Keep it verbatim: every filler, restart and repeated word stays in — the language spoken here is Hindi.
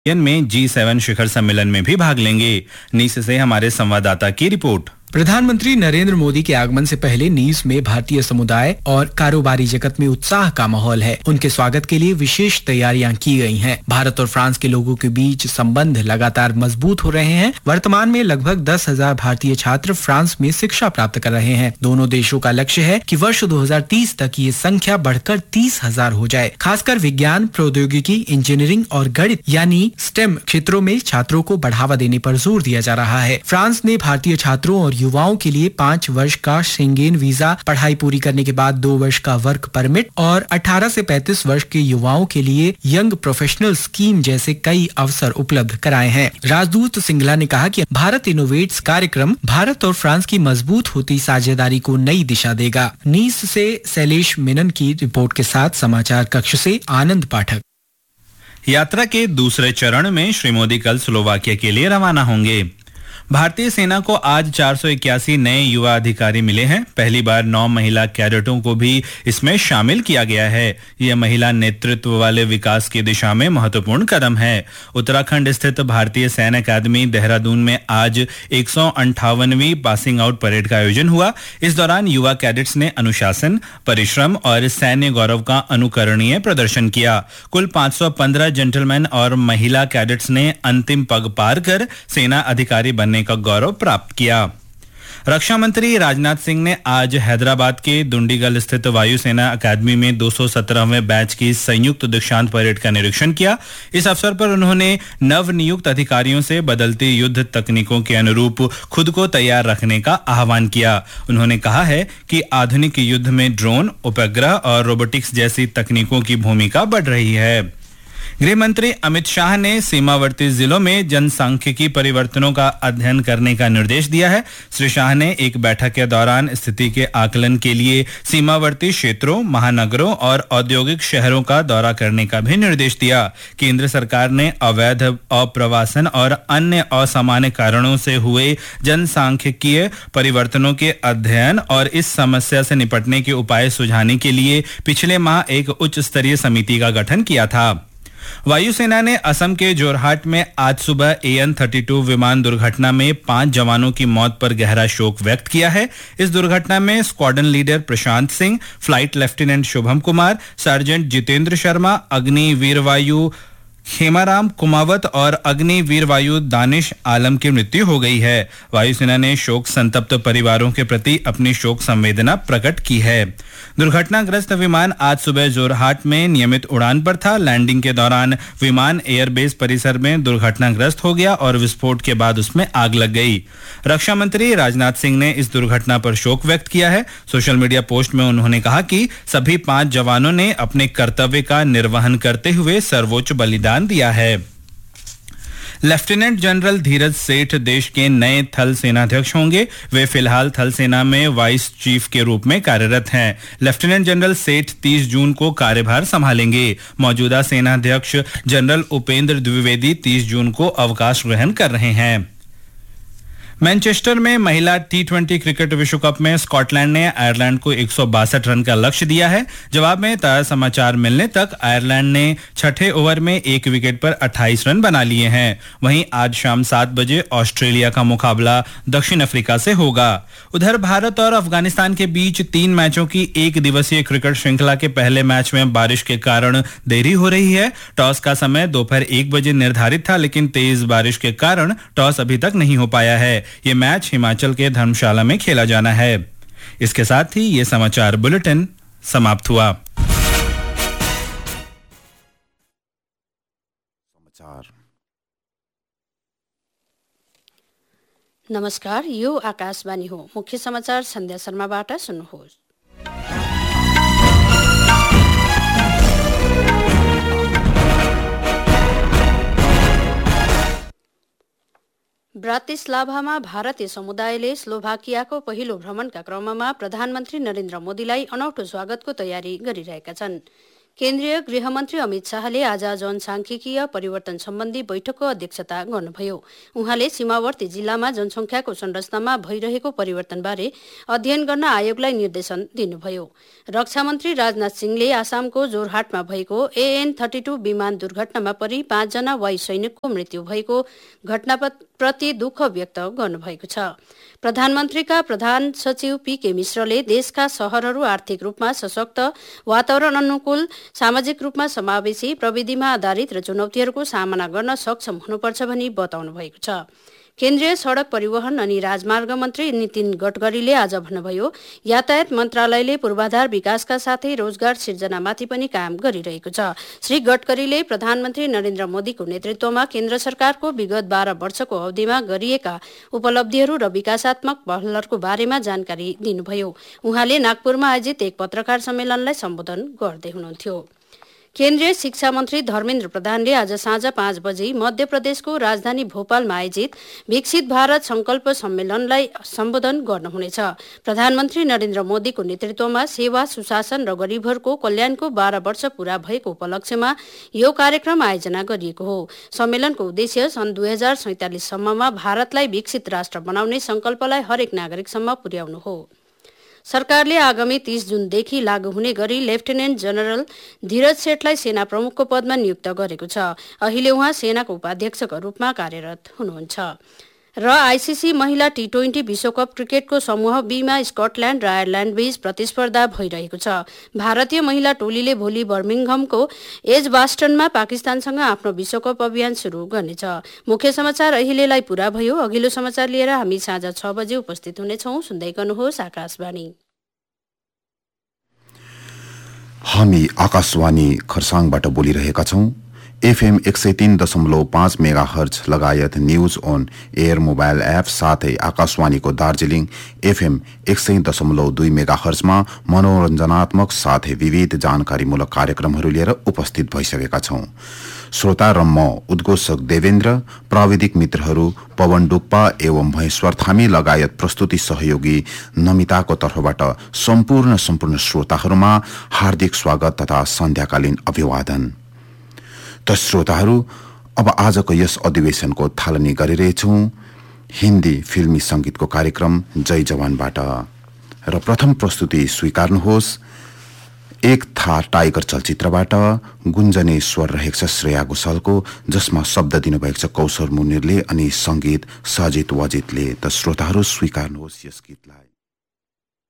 में जी सेवन शिखर सम्मेलन में भी भाग लेंगे। नीस से हमारे संवाददाता की रिपोर्ट। प्रधानमंत्री नरेंद्र मोदी के आगमन से पहले नीस में भारतीय समुदाय और कारोबारी जगत में उत्साह का माहौल है। उनके स्वागत के लिए विशेष तैयारियां की गई हैं। भारत और फ्रांस के लोगों के बीच संबंध लगातार मजबूत हो रहे हैं। वर्तमान में लगभग दस हजार भारतीय छात्र फ्रांस में शिक्षा प्राप्त कर रहे हैं। दोनों देशों का लक्ष्य है कि वर्ष दो हजार तीस तक ये संख्या बढ़कर तीस हजार हो जाए। खासकर विज्ञान, प्रौद्योगिकी, इंजीनियरिंग और गणित यानी स्टेम क्षेत्रों में छात्रों को बढ़ावा देने पर जोर दिया जा रहा है। फ्रांस ने भारतीय छात्रों और युवाओं के लिए पाँच वर्ष का शेंगेन वीजा, पढ़ाई पूरी करने के बाद दो वर्ष का वर्क परमिट और अठारह से पैंतीस वर्ष के युवाओं के लिए यंग प्रोफेशनल स्कीम जैसे कई अवसर उपलब्ध कराए हैं। राजदूत सिंगला ने कहा कि भारत इनोवेट्स कार्यक्रम भारत और फ्रांस की मजबूत होती साझेदारी को नई दिशा देगा। नीस से शैलेश मेनन की रिपोर्ट के साथ समाचार कक्ष से आनंद पाठक। यात्रा के दूसरे चरण में श्री मोदी कल स्लोवाकिया के लिए रवाना होंगे। भारतीय सेना को आज चार सौ इक्यासी नए युवा अधिकारी मिले हैं। पहली बार नौ महिला कैडेटों को भी इसमें शामिल किया गया है। यह महिला नेतृत्व वाले विकास की दिशा में महत्वपूर्ण कदम है। उत्तराखंड स्थित भारतीय सैन्य अकादमी देहरादून में आज एक सौ अंठावनवीं पासिंग आउट परेड का आयोजन हुआ। इस दौरान युवा कैडेट्स ने अनुशासन, परिश्रम और सैन्य गौरव का अनुकरणीय प्रदर्शन किया। कुल पाँच सौ पंद्रह जेंटलमैन और महिला कैडेट्स ने अंतिम पग पार कर सेना अधिकारी बनने का गौरव प्राप्त किया। रक्षा मंत्री राजनाथ सिंह ने आज हैदराबाद के दुंडीगल स्थित वायुसेना अकादमी में दो सौ सत्रहवें बैच की संयुक्त दीक्षांत परेड का निरीक्षण किया। इस अवसर पर उन्होंने नवनियुक्त अधिकारियों से बदलती युद्ध तकनीकों के अनुरूप खुद को तैयार रखने का आह्वान किया। उन्होंने कहा है कि आधुनिक युद्ध में ड्रोन, उपग्रह और रोबोटिक्स जैसी तकनीकों की भूमिका बढ़ रही है। गृह मंत्री अमित शाह ने सीमावर्ती जिलों में जनसांख्यिकी परिवर्तनों का अध्ययन करने का निर्देश दिया है। श्री शाह ने एक बैठक के दौरान स्थिति के आकलन के लिए सीमावर्ती क्षेत्रों, महानगरों और औद्योगिक शहरों का दौरा करने का भी निर्देश दिया। केंद्र सरकार ने अवैध अप्रवासन और अन्य असामान्य कारणों से हुए जनसांख्यिकीय परिवर्तनों के अध्ययन और इस समस्या से निपटने के उपाय सुझाने के लिए पिछले माह एक उच्च स्तरीय समिति का गठन किया था। वायुसेना ने असम के जोरहाट में आज सुबह ए एन थर्टी टू विमान दुर्घटना में पांच जवानों की मौत पर गहरा शोक व्यक्त किया है। इस दुर्घटना में squadron leader Prashant Singh, flight lieutenant Shubham Kumar, sergeant Jitendra Sharma, अग्नि वीरवायु खेमाराम कुमावत और अग्नि वीरवायु दानिश आलम की मृत्यु हो गई है। वायुसेना ने शोक संतप्त परिवारों के प्रति अपनी शोक संवेदना प्रकट की है। दुर्घटनाग्रस्त विमान आज सुबह जोरहाट में नियमित उड़ान पर था। लैंडिंग के दौरान विमान एयरबेस परिसर में दुर्घटनाग्रस्त हो गया और विस्फोट के बाद उसमें आग लग गई। रक्षा मंत्री राजनाथ सिंह ने इस दुर्घटना पर शोक व्यक्त किया है। सोशल मीडिया पोस्ट में उन्होंने कहा कि सभी पांच जवानों ने अपने कर्तव्य का निर्वहन करते हुए सर्वोच्च बलिदान दिया है। लेफ्टिनेंट जनरल धीरज सेठ देश के नए थल सेनाध्यक्ष होंगे। वे फिलहाल थल सेना में वाइस चीफ के रूप में कार्यरत हैं। लेफ्टिनेंट जनरल सेठ तीस जून को कार्यभार संभालेंगे। मौजूदा सेनाध्यक्ष जनरल उपेंद्र द्विवेदी तीस जून को अवकाश ग्रहण कर रहे हैं। मैनचेस्टर में महिला टी ट्वेंटी क्रिकेट विश्व कप में स्कॉटलैंड ने आयरलैंड को एक सौ बासठ रन का लक्ष्य दिया है। जवाब में ताजा समाचार मिलने तक आयरलैंड ने छठे ओवर में एक विकेट पर अट्ठाईस रन बना लिए हैं। वहीं आज शाम सात बजे ऑस्ट्रेलिया का मुकाबला दक्षिण अफ्रीका से होगा। उधर भारत और अफगानिस्तान के बीच तीन मैचों की एक दिवसीय क्रिकेट श्रृंखला के पहले मैच में बारिश के कारण देरी हो रही है। टॉस का समय दोपहर एक बजे निर्धारित था, लेकिन तेज बारिश के कारण टॉस अभी तक नहीं हो पाया है। ये मैच हिमाचल के धर्मशाला में खेला जाना है। इसके साथ ही ये समाचार बुलेटिन समाप्त हुआ। समाचार नमस्कार, यो आकाशवाणी हो। मुख्य समाचार सन्ध्या शर्माबाट सुन्नुहोस्। ब्रातिस्लाभामा भारतीय समुदायले स्लोभाकियाको पहिलो भ्रमणका क्रममा प्रधानमन्त्री नरेन्द्र मोदीलाई अनौठो स्वागतको तयारी गरिरहेका छन्। केन्द्रीय गृहमन्त्री अमित शाहले आज जनसाङ्ख्यिकीय परिवर्तन सम्बन्धी बैठकको अध्यक्षता गर्नुभयो। उहाँले सीमावर्ती जिल्लामा जनसङ्ख्याको संरचनामा भइरहेको परिवर्तनबारे अध्ययन गर्न आयोगलाई निर्देशन दिनुभयो। रक्षा मन्त्री राजनाथ सिंहले आसामको जोरहाटमा भएको एएन थर्टी टू विमान दुर्घटनामा परि पाँचजना वायु सैनिकको मृत्यु भएको घटनाप्रति दुःख व्यक्त गर्नुभएको छ। प्रधानमन्त्रीका प्रधान सचिव पीके मिश्रले देशका शहरहरू आर्थिक रूपमा सशक्त, वातावरण अनुकूल, सामाजिक रूपमा समावेशी, प्रविधिमा आधारित र चुनौतीहरूको सामना गर्न सक्षम हुनुपर्छ भनी बताउनु भएको छ। केन्द्रीय सड़क परिवहन अनि राजमार्ग मन्त्री नितिन गडकरीले आज भन्नुभयो, यातायात मन्त्रालयले पूर्वाधार विकासका साथै रोजगार सिर्जनामाथि पनि काम गरिरहेको छ। श्री गडकरीले प्रधानमन्त्री नरेन्द्र मोदीको नेतृत्वमा केन्द्र सरकारको विगत बाह्र वर्षको अवधिमा गरिएका उपलब्धिहरू र विकासात्मक पहलहरूको बारेमा जानकारी दिनुभयो। उहाँले नागपुरमा आयोजित एक पत्रकार सम्मेलनलाई सम्बोधन गर्दै हुनुहुन्थ्यो। केन्द्रीय शिक्षा मन्त्री धर्मेन्द्र प्रधानले आज साँझ पाँच बजे मध्य प्रदेशको राजधानी भोपालमा आयोजित विकसित भारत संकल्प सम्मेलनलाई सम्बोधन गर्नुहुनेछ। प्रधानमन्त्री नरेन्द्र मोदीको नेतृत्वमा सेवा, सुशासन र गरीबहरूको कल्याणको बाह्र वर्ष पूरा भएको उपलक्ष्यमा यो कार्यक्रम आयोजना गरिएको हो। सम्मेलनको उद्देश्य सन् दुई हजार सैंतालिससम्ममा भारतलाई विकसित राष्ट्र बनाउने संकल्पलाई हरेक नागरिकसम्म पुर्याउनु हो। सरकारले आगामी तीस जुनदेखि लागू हुने गरी लेफ्टिनेन्ट जनरल धीरज सेठलाई सेना प्रमुखको पदमा नियुक्त गरेको छ। अहिले उहाँ सेनाको उपाध्यक्षका रूपमा कार्यरत हुनुहुन्छ। र आइसिसी महिला टी ट्वेन्टी विश्वकप क्रिकेटको समूह बीमा स्कटल्याण्ड र आयरल्याण्ड बीच प्रतिस्पर्धा भइरहेको छ। भारतीय महिला टोलीले भोलि बर्मिङहमको एजबास्टनमा पाकिस्तानसँग आफ्नो विश्वकप अभियान सुरु गर्नेछ। मुख्य समाचार अहिलेलाई पूरा भयो। अघिल्लो समाचार लिएर हामी साँझ छ बजे उपस्थित हुनेछौँ। सुन्दै गर्नुहोस् आकाशवाणी। हामी आकाशवाणी खरसाङबाट बोलिरहेका छौं। एफएम एक सय तीन दशमलव पाँच मेगा हर्ज लगायत news on air mobile app साथै आकाशवाणीको दार्जिलिङ एफएम एक सय दशमलव दुई मेगा हर्जमा मनोरञ्जनात्मक साथै विविध जानकारीमूलक कार्यक्रमहरू लिएर उपस्थित भइसकेका छौं। श्रोता र म उद्घोषक देवेन्द्र, प्राविधिक मित्रहरू पवन डुक्पा एवं महेश्वर थामी लगायत प्रस्तुति सहयोगी नमिताको तर्फबाट सम्पूर्ण सम्पूर्ण श्रोताहरूमा हार्दिक स्वागत तथा सन्ध्याकालीन अभिवादन। त श्रोताहरू, अब आजको यस अधिवेशनको थालनी गरिरहेछौं हिन्दी फिल्मी संगीतको कार्यक्रम जय जवानबाट। र प्रथम प्रस्तुति स्वीकार्नुहोस् एक था टाइगर चलचित्रबाट गुन्जने स्वर रहेको छ श्रेया घोषालको, जसमा शब्द दिनुभएको छ कौशल मुनिरले अनि संगीत सजित वजितले। त श्रोताहरू स्वीकार्नुहोस् यस गीतलाई।